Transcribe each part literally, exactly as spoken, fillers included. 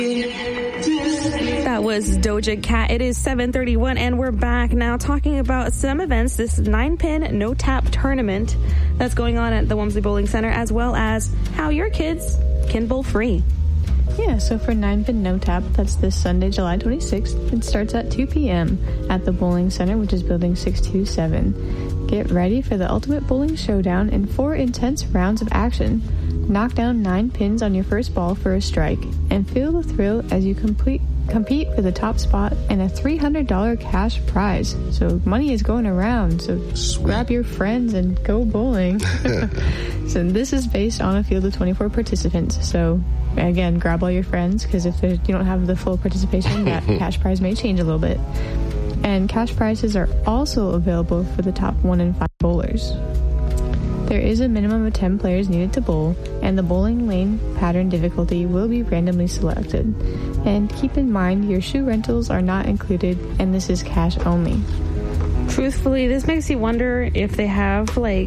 That was Doja Cat. It is seven thirty-one, and we're back now talking about some events. This nine-pin no-tap tournament that's going on at the Walmsley Bowling Center, as well as how your kids can bowl free. Yeah, so for nine-pin no-tap, that's this Sunday, July twenty-sixth. It starts at two p.m. at the Bowling Center, which is Building six two seven. Get ready for the ultimate bowling showdown in four intense rounds of action. Knock down nine pins on your first ball for a strike, and feel the thrill as you complete compete for the top spot and a three hundred dollars cash prize. So money is going around, so Sweet. Grab your friends and go bowling. So this is based on a field of twenty-four participants. So again, grab all your friends, because if you don't have the full participation, that cash prize may change a little bit. And cash prizes are also available for the top one in five bowlers. There is a minimum of ten players needed to bowl, and the bowling lane pattern difficulty will be randomly selected. And keep in mind, your shoe rentals are not included, and this is cash only. Truthfully, this makes you wonder if they have, like,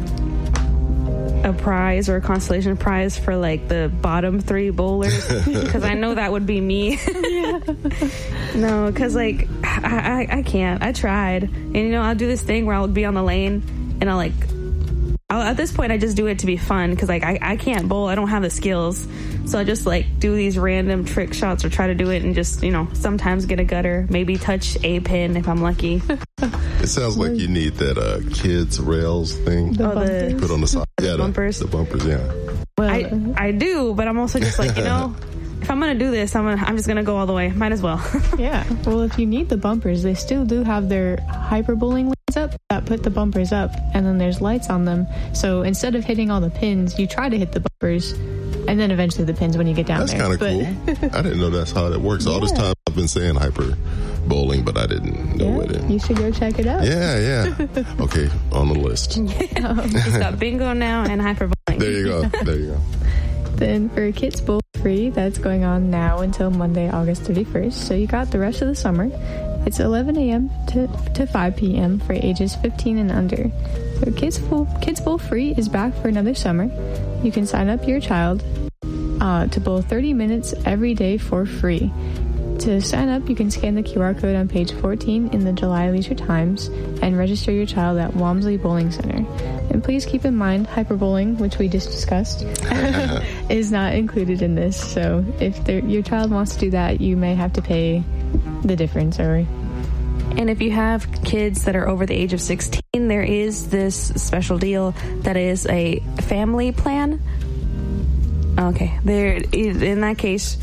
a prize or a consolation prize for, like, the bottom three bowlers, because I know that would be me. Yeah. No, because, like, I, I, I can't. I tried. And, you know, I'll do this thing where I'll be on the lane, and I'll, like, I'll, at this point, I just do it to be fun, because, like, I, I can't bowl. I don't have the skills. So I just, like, do these random trick shots or try to do it and just, you know, sometimes get a gutter, maybe touch a pin if I'm lucky. It sounds like you need that uh, kids rails thing. The oh, the, you put on the side. The yeah, bumpers. The, the bumpers, yeah. Well, I, I do, but I'm also just like, you know, if I'm going to do this, I'm gonna, I'm just going to go all the way. Might as well. Yeah. Well, if you need the bumpers, they still do have their hyper bowling lanes up that put the bumpers up, and then there's lights on them. So instead of hitting all the pins, you try to hit the bumpers, and then eventually the pins when you get down that's there. That's kind of cool. I didn't know that's how that works. Yeah. All this time I've been saying hyper bowling, but I didn't know yeah, it. You should go check it out. Yeah, yeah. Okay, on the list. Yeah. It's got bingo now and hyper bowling. There you go. There you go. Then for Kids Bowl Free, that's going on now until Monday, August thirty-first. So you got the rest of the summer. It's eleven a.m. to, to five p.m. for ages fifteen and under. So Kids Bowl, Kids Bowl Free is back for another summer. You can sign up your child uh, to bowl thirty minutes every day for free. To sign up, you can scan the Q R code on page fourteen in the July Leisure Times and register your child at Walmsley Bowling Center. And please keep in mind, hyperbowling, which we just discussed, is not included in this. So if your child wants to do that, you may have to pay the difference. Or And if you have kids that are over the age of sixteen, there is this special deal that is a family plan. Okay, there. In that case,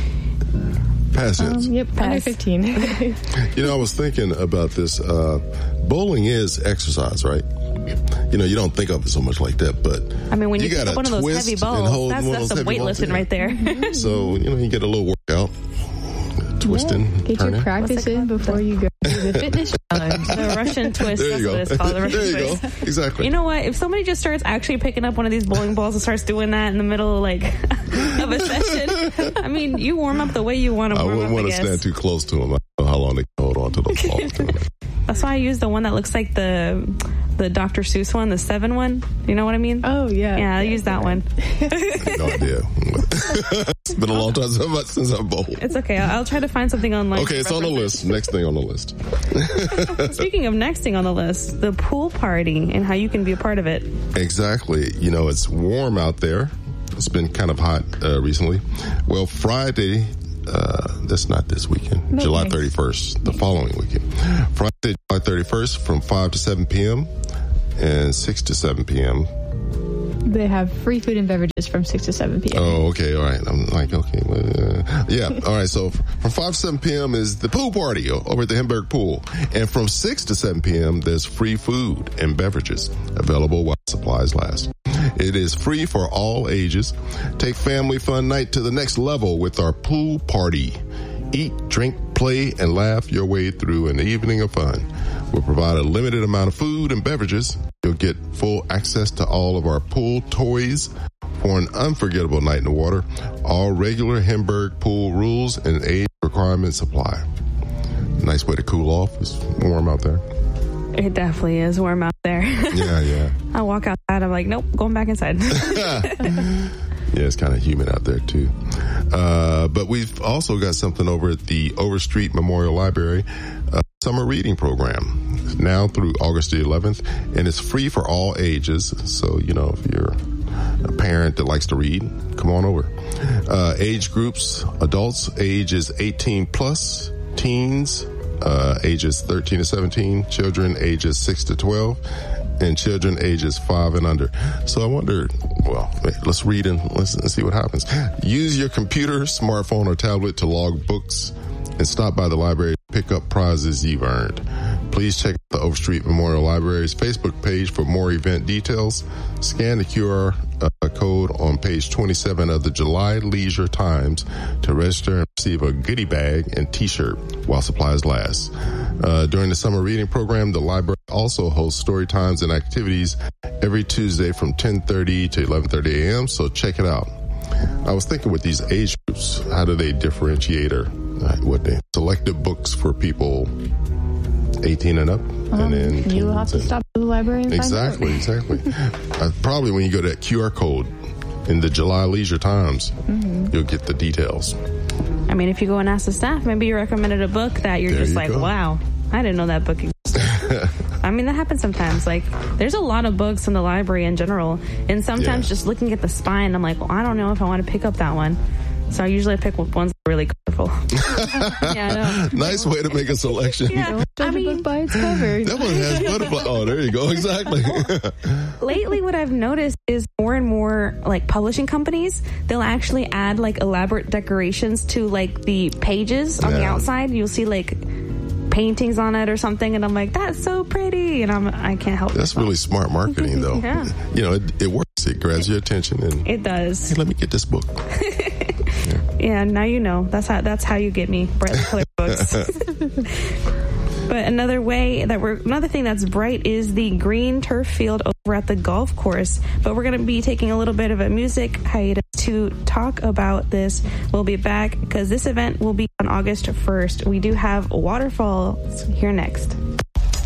pass it. Um, yep, Pass. under fifteen. You know, I was thinking about this. Uh, bowling is exercise, right? You know, you don't think of it so much like that, but I mean, when you, you pick got up one of those heavy balls, that's, that's some weightlifting right there. So, you know, you get a little workout, twisting, Yeah. Get turning. your practice in before you go to the fitness challenge. The Russian twist. There That's you what go. it's called. The Russian There you twist. go. Exactly. You know what? If somebody just starts actually picking up one of these bowling balls and starts doing that in the middle, like, of a session, I mean, you warm up the way you want to I warm wouldn't up, want I to guess. stand too close to them. I don't know how long they can hold on to those balls. That's why I use the one that looks like the the Doctor Seuss one, the seven one. You know what I mean? Oh, yeah. Yeah, I yeah, use that one. No idea. It's been a long time since I've bowled. It's okay. I'll, I'll try to find something online. Okay, it's on the list. Next thing on the list. Speaking of next thing on the list, the pool party and how you can be a part of it. Exactly. You know, it's warm out there. It's been kind of hot uh, recently. Well, Friday, uh, that's not this weekend, No, July thanks. thirty-first, the following weekend. Friday, July thirty-first from five to seven p.m. and six to seven p.m. They have free food and beverages from six to seven p.m. Oh, okay, all right. I'm like, okay, well, uh, yeah, all right. So from five to seven p.m. is the pool party over at the Hemberg Pool. And from six to seven p.m., there's free food and beverages available while supplies last. It is free for all ages. Take family fun night to the next level with our pool party. Eat, drink, play, and laugh your way through an evening of fun. We'll provide a limited amount of food and beverages. You'll get full access to all of our pool toys for an unforgettable night in the water. All regular Hemberg pool rules and age requirements apply. Nice way to cool off. It's warm out there. It definitely is warm out there. Yeah, yeah. I walk outside. I'm like, nope, going back inside. Yeah, it's kind of humid out there, too. Uh, but we've also got something over at the Overstreet Memorial Library, uh, summer reading program, now through August the eleventh, and it's free for all ages. So, you know, if you're a parent that likes to read, come on over. Uh, age groups, adults ages eighteen plus, teens uh, ages thirteen to seventeen, children ages six to twelve, and children ages five and under. So I wonder, well, let's read and listen and see what happens. Use your computer, smartphone, or tablet to log books and stop by the library to pick up prizes you've earned. Please check out the Overstreet Memorial Library's Facebook page for more event details. Scan the Q R uh, code on page twenty-seven of the July Leisure Times to register and receive a goodie bag and t-shirt while supplies last. Uh, during the summer reading program, the library also hosts story times and activities every Tuesday from ten thirty to eleven thirty a.m., so check it out. I was thinking with these age groups, how do they differentiate or uh, what they selected books for people eighteen and up? Um, and then you'll have to stop at the library and exactly, find out. Exactly, exactly. uh, probably when you go to that Q R code in the July Leisure Times, mm-hmm. you'll get the details. I mean, if you go and ask the staff, maybe you recommended a book that you're there just you like, go. wow, I didn't know that book existed. I mean, that happens sometimes. Like, there's a lot of books in the library in general, and sometimes yeah. just looking at the spine, I'm like, well, I don't know if I want to pick up that one. So I usually pick ones that are really colorful. Yeah, I know. Nice way to make a selection. Yeah, Don't judge I a mean, book by its cover. That one has butterfly. Oh, there you go. Exactly. lately what I've noticed is more and more like publishing companies, they'll actually add like elaborate decorations to like the pages on Yeah. the outside. You'll see like paintings on it or something, and I'm like, that's so pretty, and I'm I can't help That's myself. really smart marketing, though. Yeah. You know, it, it works. It grabs your attention, and It does. hey, let me get this book. Yeah, now you know. That's how that's how you get me, brightly colored books. But another way that we're another thing that's bright is the green turf field over at the golf course. But we're going to be taking a little bit of a music hiatus to talk about this. We'll be back because this event will be on August first. We do have waterfalls here next.